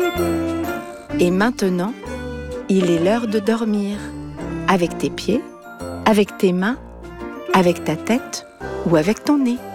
Et maintenant, il est l'heure de dormir. Avec tes pieds, avec tes mains, avec ta tête ou avec ton nez.